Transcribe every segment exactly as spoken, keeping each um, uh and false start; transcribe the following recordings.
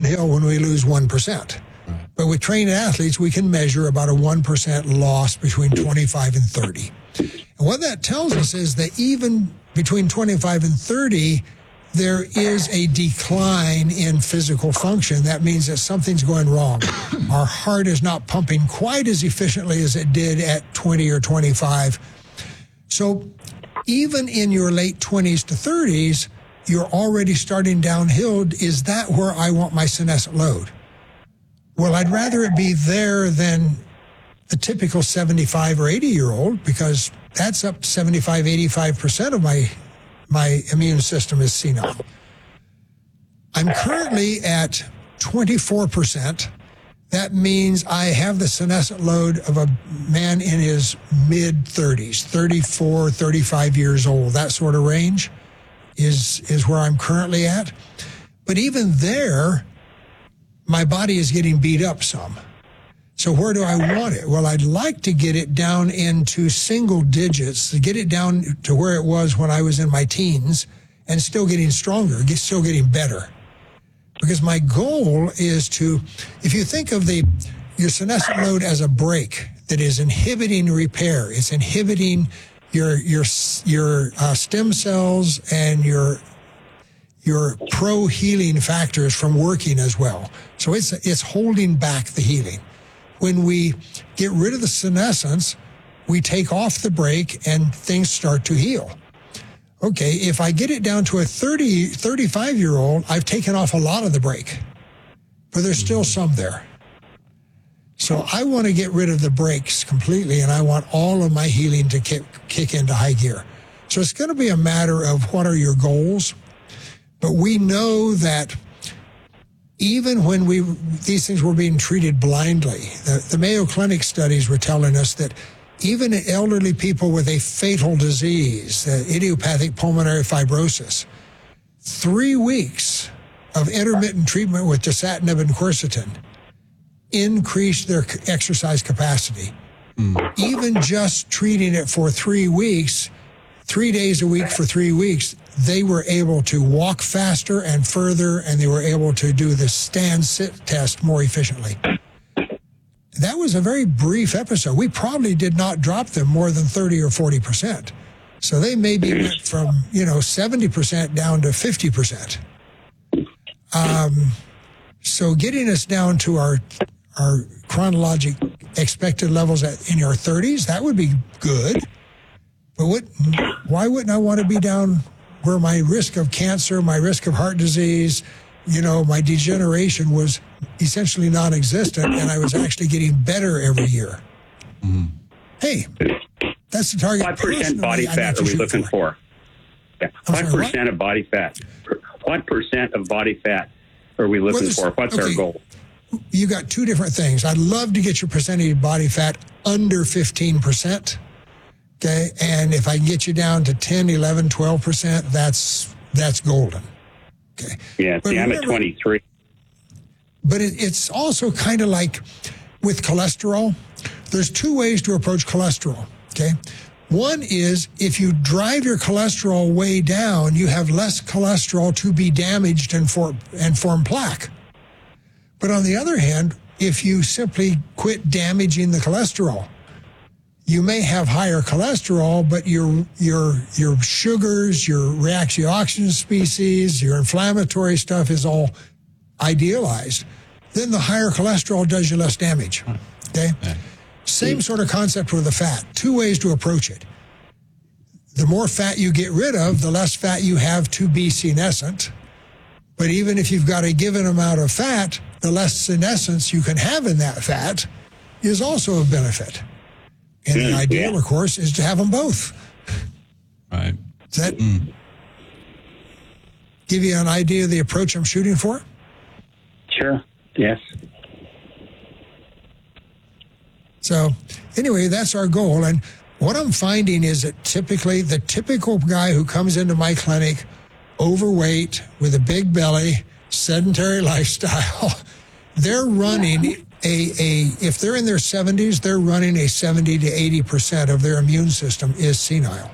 downhill when we lose one percent. Right. But with trained athletes, we can measure about a one percent loss between twenty-five and thirty. And what that tells us is that even between twenty-five and thirty, there is a decline in physical function. That means that something's going wrong. Our heart is not pumping quite as efficiently as it did at twenty or twenty-five. So even in your late twenties to thirties, you're already starting downhill. Is that where I want my senescent load? Well, I'd rather it be there than the typical seventy-five or eighty-year-old, because that's up seventy-five, eighty-five percent of my my immune system is senile. I'm currently at twenty-four percent. That means I have the senescent load of a man in his mid-thirties, thirty-four, thirty-five years old. That sort of range is, is where I'm currently at. But even there, my body is getting beat up some. So where do I want it? Well, I'd like to get it down into single digits, to get it down to where it was when I was in my teens, and still getting stronger, get, still getting better. Because my goal is to, if you think of the your senescent load as a brake that is inhibiting repair, it's inhibiting your your your uh, stem cells and your your pro-healing factors from working as well. So it's it's holding back the healing. When we get rid of the senescence, we take off the brake and things start to heal. Okay, if I get it down to a thirty, thirty-five-year-old, I've taken off a lot of the brake, but there's still some there. So I want to get rid of the brakes completely, and I want all of my healing to kick, kick into high gear. So it's going to be a matter of what are your goals, but we know that even when we these things were being treated blindly, the, the Mayo Clinic studies were telling us that even in elderly people with a fatal disease, uh, idiopathic pulmonary fibrosis, three weeks of intermittent treatment with dasatinib and quercetin increased their exercise capacity. Mm. Even just treating it for three weeks, three days a week for three weeks, they were able to walk faster and further, and they were able to do the stand-sit test more efficiently. That was a very brief episode. We probably did not drop them more than thirty or forty percent. So they maybe went from, you know, seventy percent down to fifty percent. Um, so getting us down to our our chronologic expected levels at, in our thirties, that would be good. But what? Why wouldn't I want to be down where my risk of cancer, my risk of heart disease, you know, my degeneration was essentially non-existent, and I was actually getting better every year. Mm-hmm. Hey, that's the target. What percent body fat are we looking for? for? Yeah. What sorry, percent what? of body fat? What percent of body fat are we looking well, for? What's okay, our goal? You got two different things. I'd love to get your percentage of body fat under fifteen percent. Okay, and if I can get you down to ten, eleven, twelve percent, that's that's golden. Okay. Yeah, see, I'm at twenty-three. But it, it's also kind of like with cholesterol. There's two ways to approach cholesterol, okay? One is if you drive your cholesterol way down, you have less cholesterol to be damaged and, for, and form plaque. But on the other hand, if you simply quit damaging the cholesterol, you may have higher cholesterol, but your your your sugars, your reaction oxygen species, your inflammatory stuff is all idealized. Then the higher cholesterol does you less damage. Okay? Same sort of concept with the fat. Two ways to approach it. The more fat you get rid of, the less fat you have to be senescent. But even if you've got a given amount of fat, the less senescence you can have in that fat is also a benefit. And mm, the ideal, yeah. of course, is to have them both. Right. Does that mm. give you an idea of the approach I'm shooting for? Sure. Yes. So, anyway, that's our goal. And what I'm finding is that typically the typical guy who comes into my clinic, overweight, with a big belly, sedentary lifestyle, they're running a, a, if they're in their seventies, they're running a seventy to eighty percent of their immune system is senile.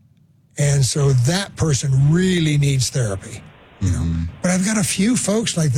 And so that person really needs therapy. You know? Mm-hmm. But I've got a few folks like